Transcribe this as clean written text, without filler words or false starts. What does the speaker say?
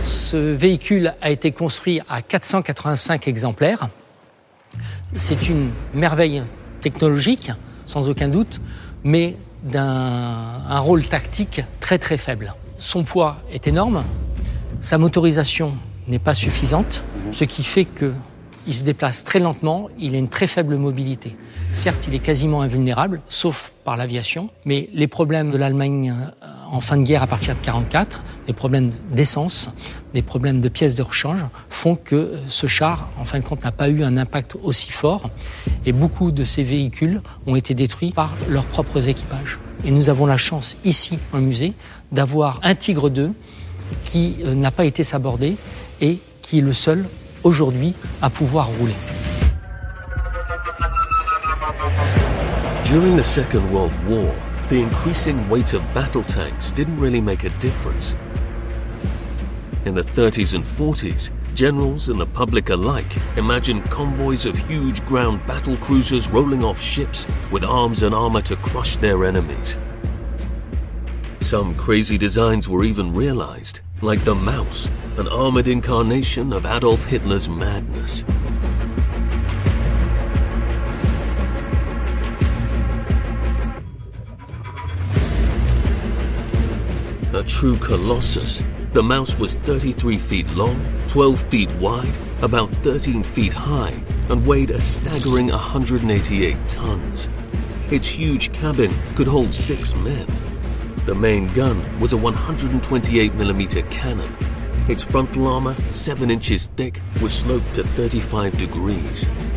Ce véhicule a été construit à 485 exemplaires. C'est une merveille technologique, sans aucun doute, mais d'un rôle tactique très très faible. Son poids est énorme, sa motorisation n'est pas suffisante, ce qui fait qu'il se déplace très lentement, il a une très faible mobilité. Certes, il est quasiment invulnérable, sauf par l'aviation, mais les problèmes de l'Allemagne en fin de guerre à partir de 1944, les problèmes d'essence, des problèmes de pièces de rechange, font que ce char, en fin de compte, n'a pas eu un impact aussi fort. Et beaucoup de ces véhicules ont été détruits par leurs propres équipages. Et nous avons la chance, ici, au musée, d'avoir un Tigre II qui n'a pas été sabordé et qui est le seul, aujourd'hui, à pouvoir rouler. During the Second World War, the increasing weight of battle tanks didn't really make a difference. In the 30s and 40s, generals and the public alike imagined convoys of huge ground battle cruisers rolling off ships with arms and armor to crush their enemies. Some crazy designs were even realized, like the Maus, an armored incarnation of Adolf Hitler's madness. A true colossus, the Maus was 33 feet long, 12 feet wide, about 13 feet high, and weighed a staggering 188 tons. Its huge cabin could hold 6 men. The main gun was a 128mm cannon. Its frontal armor, 7 inches thick, was sloped to 35 degrees.